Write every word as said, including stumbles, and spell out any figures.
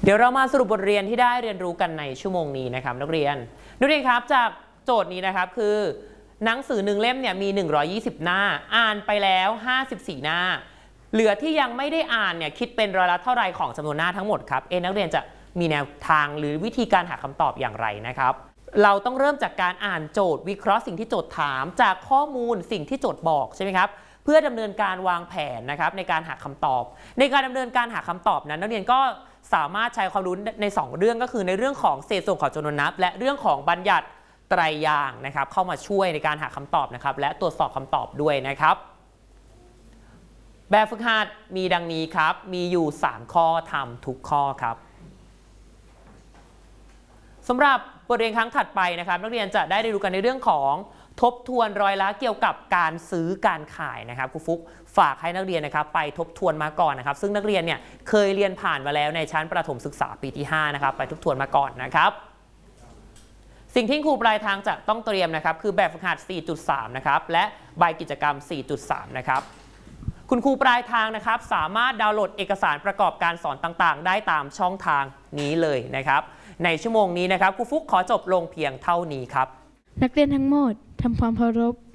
ดี๋ยวเรามาสรุปบทเรียนที่ได้เรียนรู้กันในชั่วโมงนี้นะครับนักเรียนนักเรียนครับจากโจทย์นี้นะครับคือหนังสือหนึ่งเล่มเนี่ยมีหนึ่งร้อยยี่สิบหน้าอ่านไปแล้วห้าสิบสี่หน้าเหลือที่ยังไม่ได้อ่านเนี่ยคิดเป็นร้อยละเท่าไรของจำนวนหน้าทั้งหมดครับเอนักเรียนจะมีแนวทางหรือวิธีการหาคำตอบอย่างไรนะครับเราต้องเริ่มจากการอ่านโจทย์วิเคราะห์สิ่งที่โจทย์ถามจากข้อมูลสิ่งที่โจทย์บอกใช่ไหมครับเพื่อดำเนินการวางแผนนะครับในการหาคำตอบในการดำเนินการหาคำตอบนั้นนักเรียนก็สามารถใช้ความรู้ในสองเรื่องก็คือในเรื่องของเศษส่วนของจำนวนนับและเรื่องของบัญญัติไตรยางค์นะครับเข้ามาช่วยในการหาคำตอบนะครับและตรวจสอบคำตอบด้วยนะครับแบบฝึกหัดมีดังนี้ครับมีอยู่สามข้อทำทุกข้อครับสำหรับบทเรียนครั้งถัดไปนะครับนักเรียนจะได้เรียนรู้กันในเรื่องของทบทวนรอยละเกี่ยวกับการซื้อการขายนะครับครูฟุกฝากให้นักเรียนนะครับไปทบทวนมาก่อนนะครับซึ่งนักเรียนเนี่ยเคยเรียนผ่านมาแล้วในชั้นประถมศึกษาปีที่ห้านะครับไปทบทวนมาก่อนนะครับสิ่งที่ครูปลายทางจะต้องเตรียมนะครับคือแบบฝึกหัด สี่จุดสาม นะครับและใบกิจกรรม สี่จุดสาม นะครับคุณครูปลายทางนะครับสามารถดาวน์โหลดเอกสารประกอบการสอนต่างๆได้ตามช่องทางนี้เลยนะครับในชั่วโมงนี้นะครับครูฟุกขอจบลงเพียงเท่านี้ครับนักเรียนทั้งหมดทำความเคารพ